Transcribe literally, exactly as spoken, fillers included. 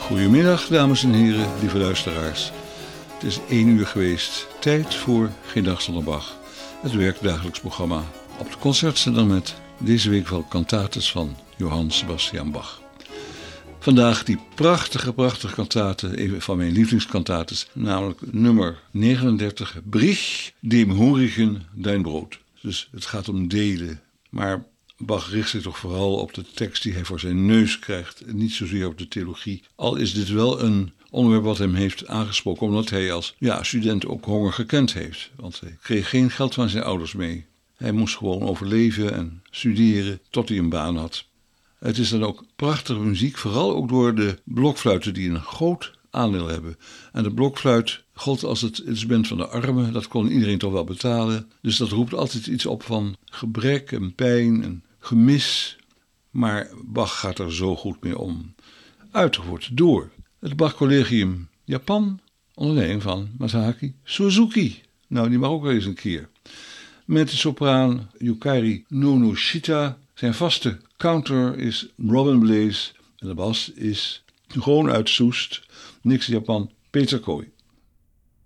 Goedemiddag, dames en heren, lieve luisteraars. Het is één uur geweest. Tijd voor Geen Dag Zonder Bach. Het werkdagelijks programma op de concertzender met deze week wel cantates van Johann Sebastian Bach. Vandaag die prachtige, prachtige kantate, een van mijn lievelingskantates, namelijk nummer negenendertig, Brich dem Hurigen dein Brot. Dus het gaat om delen, maar Bach richt zich toch vooral op de tekst die hij voor zijn neus krijgt en niet zozeer op de theologie. Al is dit wel een onderwerp wat hem heeft aangesproken, omdat hij als ja, student ook honger gekend heeft. Want hij kreeg geen geld van zijn ouders mee. Hij moest gewoon overleven en studeren tot hij een baan had. Het is dan ook prachtige muziek, vooral ook door de blokfluiten die een groot aandeel hebben. En de blokfluit gold als het instrument van de armen, dat kon iedereen toch wel betalen. Dus dat roept altijd iets op van gebrek en pijn en gemis. Maar Bach gaat er zo goed mee om. Uitgevoerd door het Bach Collegium Japan, onder leiding van Masahaki Suzuki. Nou, die mag ook wel eens een keer. Met de sopraan Yukari Nonoshita. Zijn vaste counter is Robin Blaze. En de bas is gewoon uit Soest, niks Japan, Peter Kooi.